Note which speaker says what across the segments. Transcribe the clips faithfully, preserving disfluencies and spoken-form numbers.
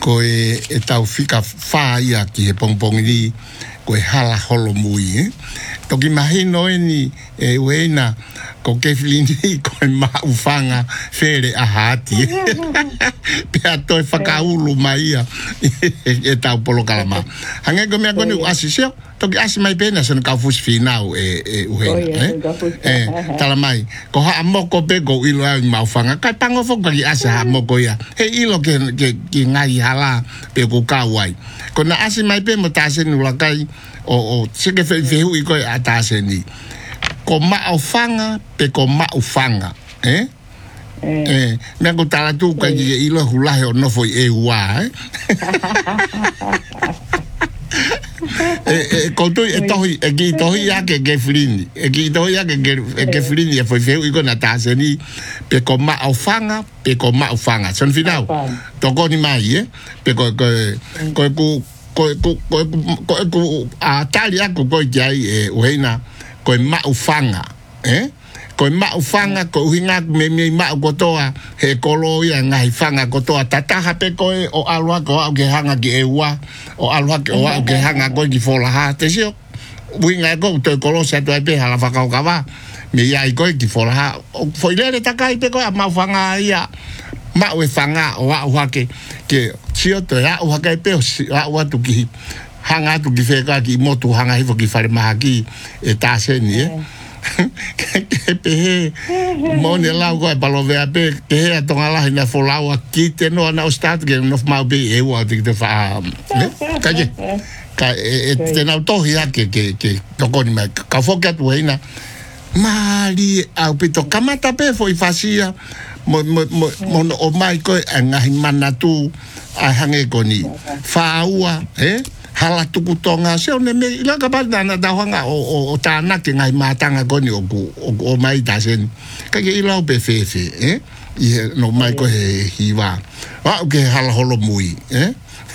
Speaker 1: ko e, e tau fika whaia ki he pongpongi ko e hala holo mui. Eh? Toki mahino e ni e uena ko ke filini ko e maufanga fere a hati. Pea toi whakaulu mai ia e tau polo kalama. Hange ko mea kone u asisio, toki asi mai pena sana kau fusi finau e, e uena. Eh? Eh, tala mai, ko haa moko pe ko ilo au maufanga, kai pango foka ki asi haa moko ia. He ilo ke, ke, ki ngai hala pe ko kauai. Ko na asi mai pe mo taseni ulakai o, o seke fehu i koe a taseni. Ko maufanga pe ko maufanga. Eh? Eh, eh mea ko tala tu kai ki ilo hulahe o nofo i e ua, eh? e e koto e tohi e ki tohi ya ke ke frini e ki tohi ya ke ke ke frini e foi feu i ko na taseni pe ko maufanga pe ko maufanga son final to ko ni mai eh pe ko ko ko ko ko ko ko ko a talia ko ko jai e uena ko maufanga eh ko maufanga ko hinga me me ma ko toa he kolo ia ngai fanga ko toa tataha pe ko o alwa ko au ke hanga ki ewa o alwa ko au ke hanga ko ki fola ha te sio winga ko to kolo se to pe hala faka ka va me ia ko ki fola ha foi le takai pe ko maufanga ia ma we fanga o wa ke ke sio to ya o ka pe o wa tu ki hanga tu ki feka ki motu hanga hi fo ki fare ma ki e ta se ni eh ke pe mone la go pa lo vea pe ke a tonga la ina folau aqui te no na start que no mau be e o de te fa ka je ka e te na to ya que que que to con me ka fo que tu ina mali au pito kamata pe foi facia mo mo mo o mai ko nga himana tu a hange koni fa ua eh hala tuku tonga se one me ila ka bana na dahanga o o, o tana ke ngai matanga koni o o, o mai tasen ka ke ila o pefefe eh i no mai ko he hiwa wa ke hala holo mui eh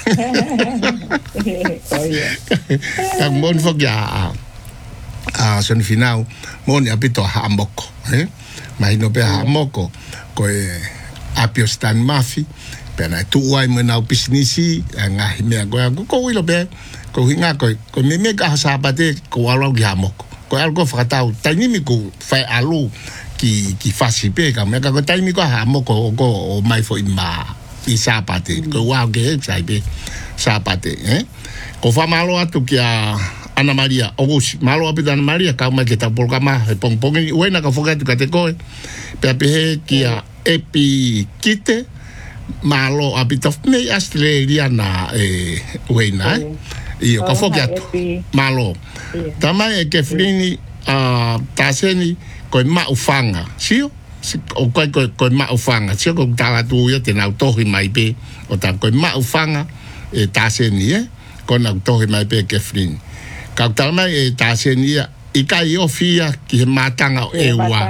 Speaker 1: ka mon fo ya a son final mon apito ha moko eh mai no pe ha moko ko e apio stan mafi pena tu wai me na pisnisi nga me go ko wilo be ko hinga ko ko me me ka sa pate ko alo gi hamoko ko algo fatau tani mi ko fa alu ki ki fasi pe ka me ka ko tani mi ko hamoko ko o mai fo ima i sa pate ko wa ge sai be sa pate eh ko fa malo atu ki a Ana Maria ogus malo apita Ana Maria ka ma ke ta por kama pong pong uena ka foga tu ka te ko pe pe ki a epi kite malo apita me Australia na e uena io ka foga malo tama e ke frini a taseni ko ma ufanga sio o ko ko ko ma ufanga sio ko tala tu ya te na to mai pe o ta ko ma ufanga e taseni e ko na to mai pe ke frini ka talma e tasenia i kai ofia ki matanga e ua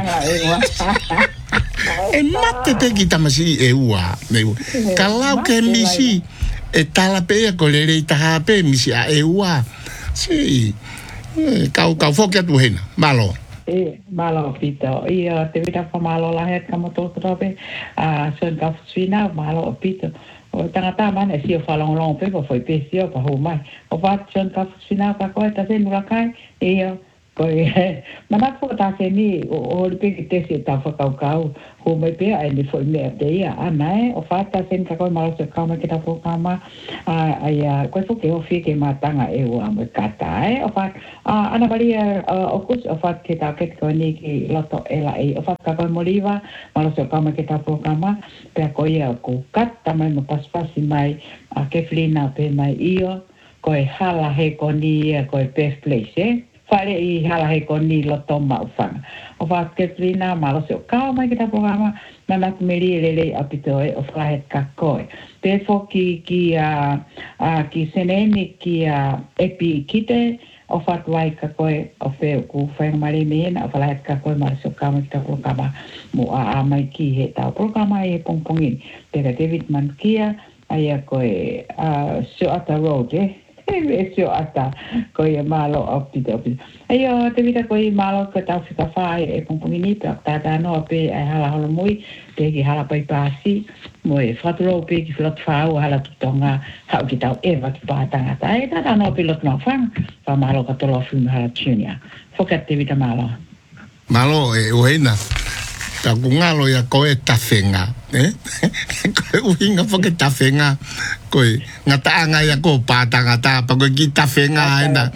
Speaker 1: e mate te ki tamasi e ua me ka lau ke misi e tala pe ko le le ta pe misi a e ua si ka ka fokia tu hena malo
Speaker 2: e malo pito i te vita fa malo la het kamo to trobe a son ka fina malo pito o tangata mana si o falong long pe ko foi pe si o pa ho mai o va chon ka fina ka ko ta se nura kai e ko mana ko ta se ni o pe te se ta fa ka ka ho mai pe ai ni foi me te ia ana o fa ta se ka ko malo se ka ma ke ta fo ka ma ai ko fo ke o fi ke ma tanga e o am ka ta e o fa ana Maria o kus o fa ke ta ke ko ni ki loto ela e o fa ka ko moliva malo se ka ma ke ta fo ka ma pe ko ia ko kat ta mai mo pas pas mai a ke flina pe mai io ko e hala he ko ni ko e best place eh fare i hala he ko ni loto ma ufanga o fa ke flina malo se ka mai ke ta programa na na meri lele apito e o fa het ka ko pe fo ki ki a ki seneni ki a epi kite o fa vai ka ko o fe ku fa mari men o fa het ka ko mar se ka mai ke ta programa mo a mai ki he ta programa e pong pongin te David Mankia ai ko e so ata road eh e sio ata ko ia malo opito opito ayo te vita ko i malo ko tau fika fai e pongpongi ni pe ta ta no pe ai hala hala mui pe ki hala pai pasi mo e fatro pe ki flot fau hala tutonga ha ki tau e va ki pa tanga ta e ta ta no pe lot no fang fa malo ka tolo fu hala tunia foka te vita malo
Speaker 1: malo e uena ta kungalo ya ko e tafenga eh ko uinga foke tafenga ko ngata anga ya ko pata ngata pa ko ki tafenga ina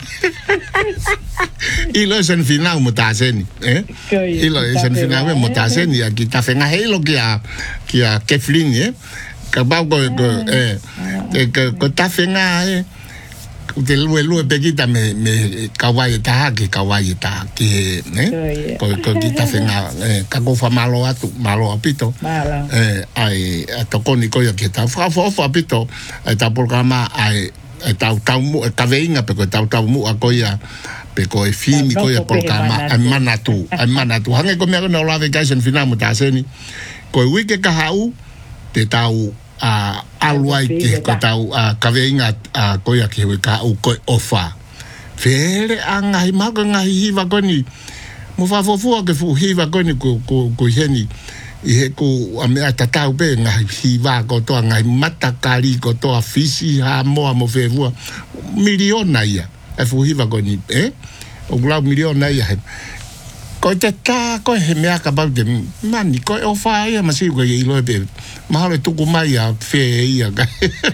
Speaker 1: ilo sen final mutaseni eh ilo sen final mutaseni ya ki tafenga helo ki a ki a keflin eh ka ba ko eh ko tafenga eh de lue lue pegita me me kawaii ta ki kawaii ta ki ne ko ko kita fenga ka ko fa malo atu malo apito eh ai atokoni ko ya ki ta fa fa fa apito ta programa ai ta ta mu ta veinga pe ko ta ta mu a ko ya pe ko e fimi ko ya programa ai manatu ai manatu hange ko me no la vacation final mutaseni ko wike ka hau te tau a alwai ke ko tau a kaveinga a koia ke ka u ko ofa fere anga i mago nga hiva koni mo fa fofu ke fu hiva koni ko ko ko heni i he ko a me tatau be nga hiva ko to nga matakari ko to a fisi ha mo mo fe fu miliona ia e fu hiva koni eh o glau miliona ia ko te ta ko he mea ka bau de mani ko o fa ia masi ko i lo be ma le tuku mai a fe ia ka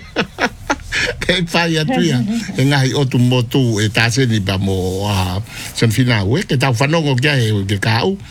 Speaker 1: ke fa ia tu ia e ngai o tu motu e ta se ni ba mo a sen fina we ke ta fa no ko ke ke ka u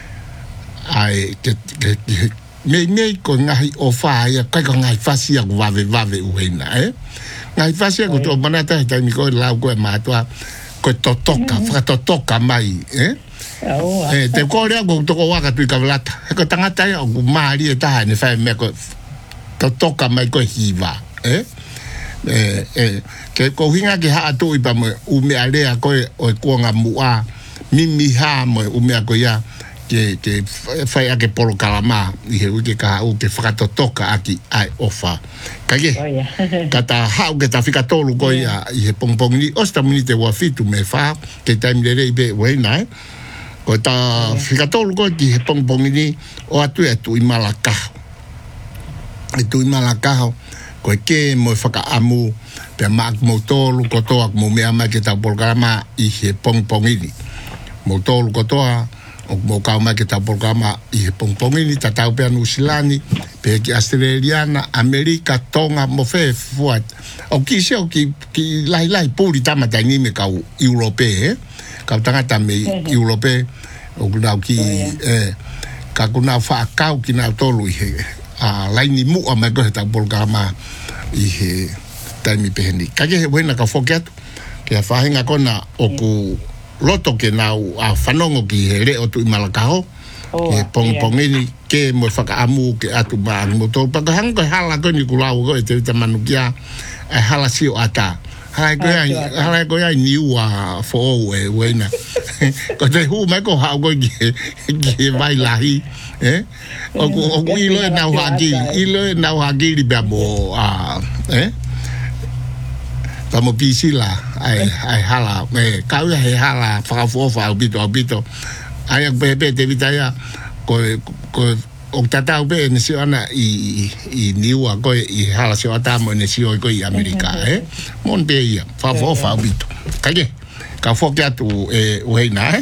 Speaker 1: ai ke me me ko ngai o fa ia ka ko ngai fa sia ko va ve va ve u hena eh ngai fa sia ko to manata ta mi ko la ko ma to ko to toka fa to toka mai eh eh te ko le ko to ko wa ka tu ka blata ko tangata ya ko mari e ta ne fa me ko to toka mai ko hiva eh eh eh ke ko hinga ke ha tu i pa mo u me ale ko o ko nga mu a mi mi ha mo u me ko ya ke ke fa ya ke polo kalama i he ke ka u ke fa to toka aki ai ofa ka ke kata ha ke ta fika tolu ko ya i he pongpong ni osta minute wa fitu me fa ke time le be we na ko ta fika tolu ko ki he pongpong ni o atu atu i malaka e tu i malaka ko ke mo faka amu pe mak mo tolu ko to ak mo me ama ke ta programa i he pongpong ni mo tolu ko to o mo ka ma ke ta programa i he pongpong ni ta ta pe anu silani pe ki australiana america tonga mo fe fuat o ki se o ki ki lai lai puri tama ta ni me ka europe eh ka tanga ta me europe o kuna ki eh ka kuna fa ka ki na tolu i he a lai ni mu a me ko ta programa i he ta mi pe ni ka ke buena ka foket ke fa hinga kona o ku loto ke na a fanongo ki here o tu malakao ke pong pong ni ke mo fa ka amu ke atu ba mo to pa ka hanga hala ko ni kulau ko te te manukia e hala si o ata hala ko ya hala ko ya ni wa fo we we na ko te hu me ko ha ko ki ki vai lahi eh o o i lo na wa ki i lo na wa ki li ba mo a eh tamo pisila ai ai hala me ka ya he hala fa fo fa bito bito ai bebe te vitaya ko ko o tata be ne si ana i i niwa ko i hala si ata mo ne si o ko i america eh mon be ia fa fo fa bito ka ke ka fo ke tu e o heina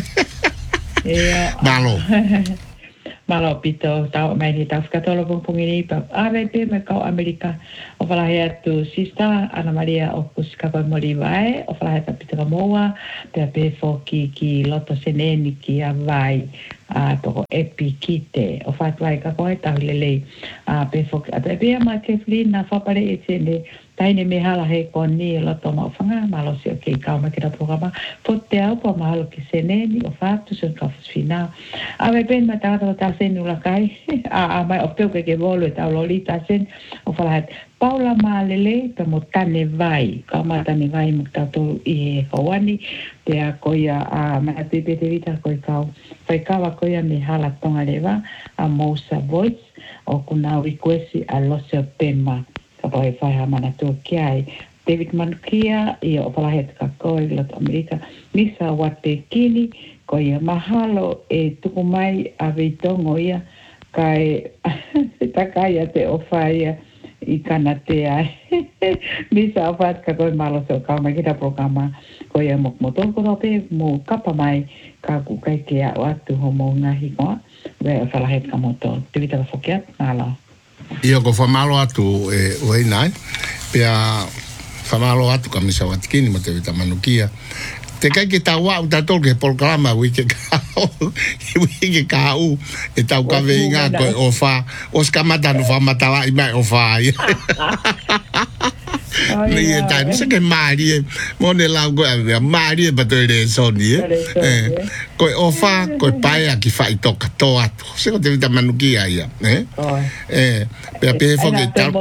Speaker 1: eh malo
Speaker 2: malo pito tau mai ni tau skatolo pongpongini pa ave pe me ka america o fala he tu sista Ana Maria o kuska pa morivae o fala he pito moa pe pe fo ki ki loto seneni ki avai a to epikite o fa vai ka ko ta lele a pe fo a pe ma ke flina fa pare e tene taine me hala he ko ni loto ma fanga malo se ke ka ma ke ta programa fo te au pa malo ki seneni o fa tu se ka fina ave pe ma ta ta sen ula kai a a mai o pe ke volo ta lolita sen o fala Paula Malele pe mo tane vai ka ma tane vai mo ta to i hawani te a koia a ma te pe te vita koi kau fai kawa koia me hala tonga leva a Mosa Voice o kuna request a lose pema ka pai fai ha mana to kiai David Manukia ia o palahet ka koe lot Amerika misa wate kini ko ia mahalo e tuku mai a veitongo ia kai se takaya te ofaya i kanatea misa ofat ka koe malo so ka mai kita programa ko ia mok motor ko rope mo kapa mai ka ku kai ke a watu homo ngahi ko ve palahet ka motor te vita fokiat nala
Speaker 1: Io ko famalo atu e o nai pia famalo atu ka misa watkini mo te vita Manukia te kai ke tawa u tato ke programa wi ke ka wi ke ka u e tau ka veinga ko o fa os ka mata no fa mata la i mai o fa ni e tai se ke mari mo ne la go a mari ba to le so ni eh ko o fa ko pai a ki fa i to ka to atu se ko te vita Manukia ia eh eh pe pe fo ke ta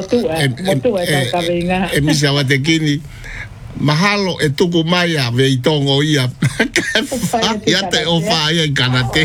Speaker 1: e mi sa wa te kini mahalo e tuku mai a veitongo ia ia te o whaia i kanate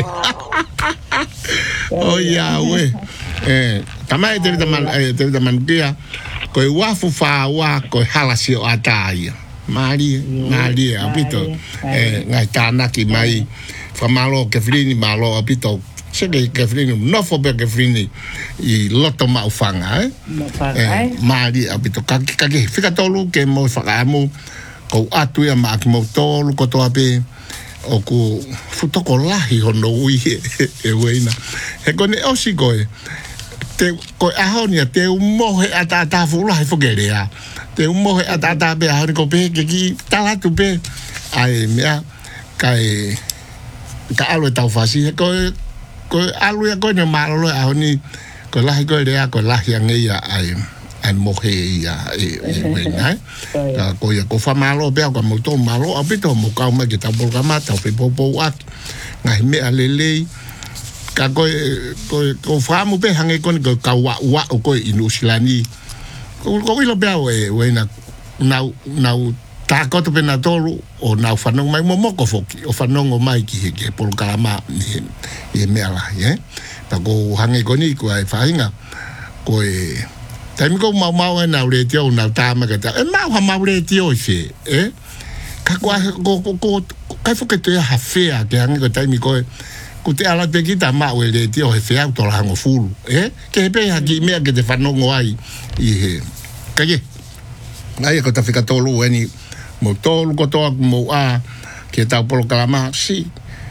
Speaker 1: o ia we eh tamai te vita man te vita Manukia ko i wafu whaua ko i halasi o ata ia mari mari apito eh ngai tānaki mai whamalo ke frini malo apito sege ke frini no fo be ke frini i loto mau whanga eh eh mari apito kaki kaki fika tolu ke mo whakaamu ko atu ia ma ki mo tolu ko toa pe o ku futoko lahi hono ui e weina he kone osi koe te ko ahonia te umohe ata ata fula he fogerea te umohe ata ata be ahoni ko pe ke ki tala tu pe ai mea kai ka alo tau fasi ko ko alu ya ko ne malo ahoni ko lahi ko rea ko lahi angeia ai an mohe ia e weina ka ko ia ko fa malo be ko mo to malo apito mo ka ma ke ta programa ta pe popo at ngai me alele ka ko ko ko fa mo be hange kon ko ka wa wa ko inusilani ko ko lo be we weina na na ta ko to pena tolu o na fa no mai mo mo ko foki o fa no mai ki ke programa ni e me ala ye ta ko hange ko ni ko ai fa inga ko e Taimi ko mau mau e nau re tio nau tāma ka ta. E mau ha mau re tio se, eh? Ka kua ko ko ko kai fo ke te ha fea ke hangi ko taimi ko ko te ala te kita mau e re tio he fea to la hango fulu, eh? Ke pe ha ki mea ke te whanongo ai i he. Ka ye. Ai ko ta fika tolu e ni mo tolu ko toa mo a ke tau polo kalama si.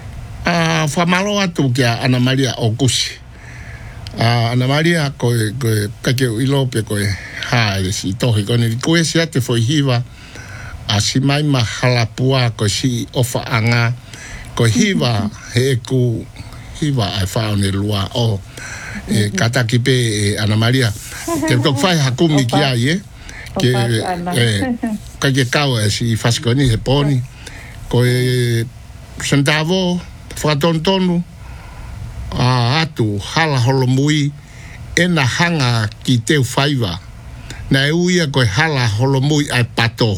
Speaker 1: A whamalo atu ki a Ana Maria Okusi. Ah, Ana Maria ko ko ka ke ilope ko ha si tohi ko ni ko ese te foi hiva asi mai mahalapua ko si ofa anga ko hiva he ku hiva ai fa ne lua o e kata ki pe Ana Maria ke ko fai hakumi ki ai e ke e ka ke kau si faskoni he poni ko e centavo fa tontonu a atu hala holomui e na hanga ki te whaiva na e uia koe hala holomui ai pato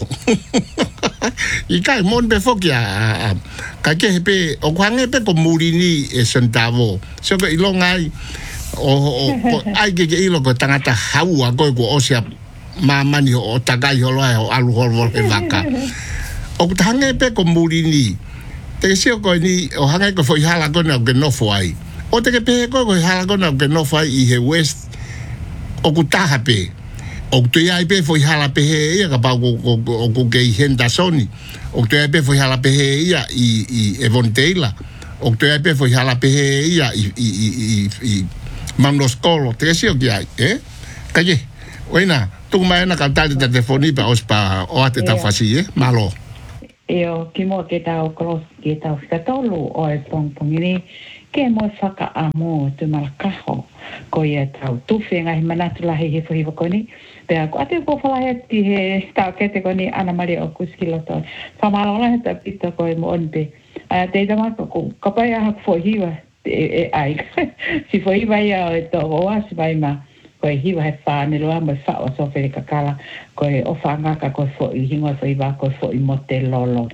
Speaker 1: i kai mon be foki a ka ke hepe o kwange pe ko murini e centavo so ko ilonga ai o o ai ke ilo ko tangata haua ko ko osia mamani o tagai holo o alu holo e vaka o tange pe ko murini te sio ko ni o hanga ko foi hala ko na ke no foi o te ke pe ko ko hala ko na ke no foi i he west o ku taha pe o tu ia pe foi hala pe he ia ka pa ko ko ko ke henda soni o tu ia pe foi hala pe he ia i i Evonteila o tu ia pe foi hala pe he ia i i i i mamnos kolo te sio ki ai eh kaje oina tu mai na kantale te telefoni pa ospa o ate ta fasi eh malo
Speaker 2: Eo kimo ke tau cross ke tau skatolo o e pong pongini ke mo whaka amo tu malakaho ko ia tau tuwhi ngahi manatu lahi he fuhiwa koni pea ko ate ko whalahe ti he tau kete koni Ana Maria Okusi loto whamalo lahe ta pita ko e mo onpe a te tama ko kapai aha fuhiwa e ai si fuhiwa ia o e to oa si vai ma ko e hiwa he whāne loa mo wha o sofere kakala ko e o whangaka ko fo i hingo fo i wa ko fo i mote lolo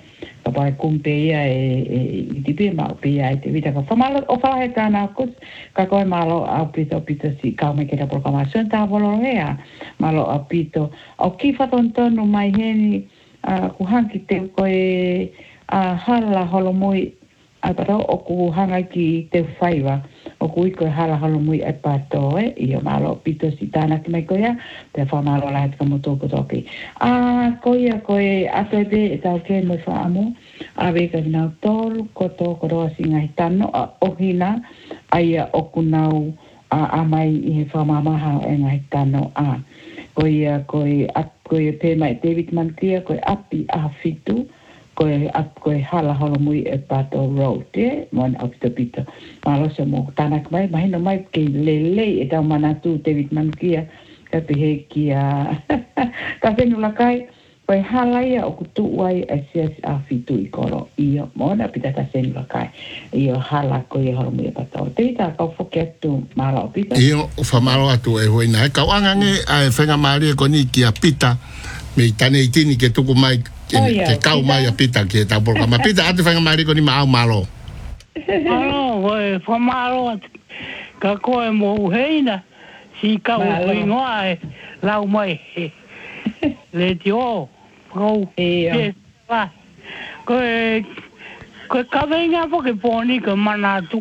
Speaker 2: ka pai kumpe ia e e ti pe ma pe ia te vita ka famalo o fa he kana kus ka ko malo a pito pito si ka me ke la programación ta volo ea malo a pito o ki fa ton ton no mai heni a ku hanki te ko e a hala holo moi a para o ku hanga ki te faiva o ku ko hala holo moi e pato e io malo pito si tana ki mai ko ia te fa malo la ka mo to ko to ki a ko ia ko e a te de ta ke mo fa amo a ve ka na tol ko to ko ro singa tano o hina ai o ku nau a a mai i fa mama ha e ngai tano a ko ia ko e a ko e pe mai David Mantia ko api a fitu ko ap ko hala hala muy e pato road e mon up to pito malo se mo tanak mai mai no mai ke lele e ta manatu David Mankia ka pe kia ka venu la kai ko hala ia o kutu wai e sia a fitu i koro io mona pita ta sen la kai io hala ko e hala muy e pato te ta ka forget to malo pita
Speaker 1: io fa malo atu e hoina ka anga nge a fenga mari ko ni kia pita me tane itini ke tuku mai ke kau mai a pita ke ta por ma pita ate fanga mari ko ni ma malo
Speaker 3: alo we fa malo ka ko e mo heina si ka o ngoa lau mai le tio ko e va ko ko ka venga porque poni que manatu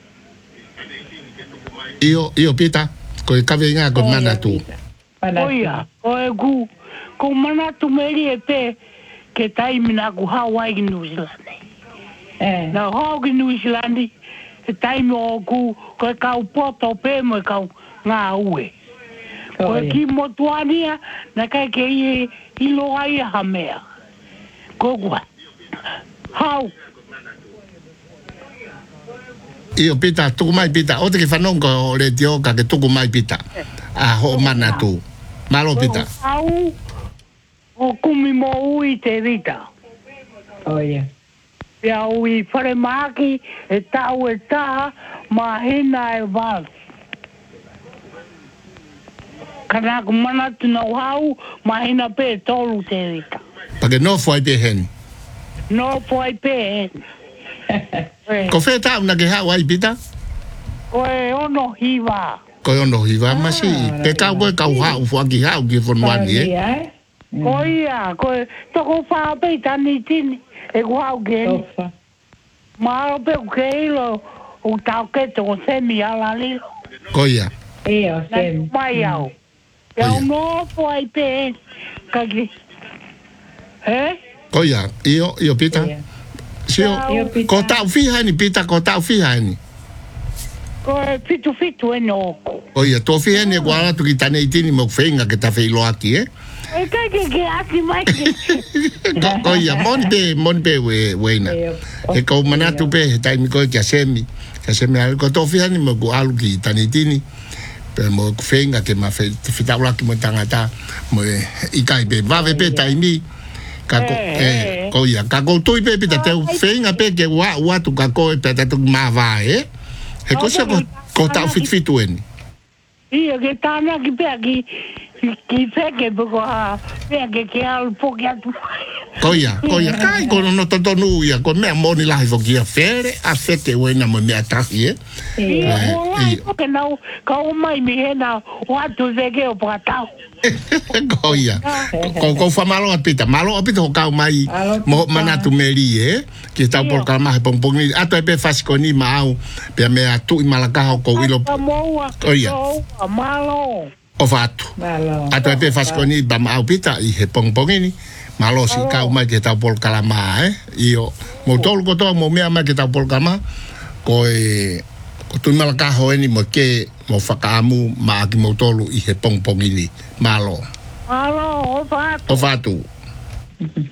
Speaker 1: io io pita ko ka venga ko manatu
Speaker 3: oia ko e gu ko manatu meri e pe ke tai mina ku Hawaii New Zealand
Speaker 2: eh
Speaker 3: na Hawaii New Zealand e tai mo ku ko ka poto pe mo ka nga ue ko ki mo tuania na ka ke i i lo ai ha mea ko kwa how
Speaker 1: io pita tu mai pita o te ke fanon ko le tio ka ke tu mai pita a ho manatu malo pita
Speaker 3: how o kumi mo ui te vita.
Speaker 2: Oh, yeah.
Speaker 3: Ia ui whare maki e tau e taha ma hina e wal. Kana ku mana tuna hau ma hina pe tolu te vita.
Speaker 1: Pake no foi pe hen.
Speaker 3: No foi pe hen.
Speaker 1: Ko fe ta una ke Hawaii pita?
Speaker 3: Ko e ono hiva.
Speaker 1: Ko ono hiva ma si pe ka ko ka ha u fo ki ha u ki fo nwani e.
Speaker 3: Ko ia, ko toko wha pe tani tini, e ku hau geni. Ma pe ku keilo, u tau ke toko semi ala lilo.
Speaker 1: Ko ia.
Speaker 2: Ia, semi.
Speaker 3: Mai au. Iau no po ai pe, kaki. He?
Speaker 1: Ko ia, io, io pita. Sio, ko tau fiha ni pita, ko tau fiha ni.
Speaker 3: Ko e fitu fitu e no.
Speaker 1: Ko ia, to fiha ni e guala tu ki tane itini mo whenga ke ta wheilo aki, eh?
Speaker 3: E kai ke ke aki mai ke.
Speaker 1: Ko ia, mon pe, mon pe we, weina. E kau manatu pe, he taimi koe kia semi. Kia semi ali, ko to fiha ni mo ku alu ki tane itini. Pe mo whenga ke ma whitaula ki mo tangata. Mo i kai pe, vave pe taimi. Kako, eh, ko ia, kako tui pe pita teu whenga pe ke ua ua tu kako e pe tatu ma vai, eh? He ko sa ko tau fit fitu eni.
Speaker 3: Ia ke tāna ki pe ki ki peke poko ha pe ke ke al poki atu.
Speaker 1: Ko ia, ko ia, kai ko no toto nu ia, ko mea moni lahi fo kia fere, a fete wena mo mea tahi, eh?
Speaker 3: Ia, ko lai poke nau, ka o mai mi hena o atu veke o pakatau.
Speaker 1: Ko ia, ko ko fa malo apita, malo apita ho kau mai mo manatu meri, eh? Ki tau por kalma he pongpong ni, ato e pe fasiko ni maau, pe mea tu i malakaho ko ilo. Ko ia.
Speaker 3: Malo.
Speaker 1: O fatu. Ato e pe fasiko ni ba maau pita i he pongpong ni. Malo si kau mai ke tau por kalama, eh? Io, mo tolu ko toa mo mea mai ke tau por kalama, ko e, ko tu malakaho eni mo ke, mo whakaamu ma aki mo tolu i he pongpong ni. Malo.
Speaker 3: Malo, o fatu.
Speaker 1: O fatu.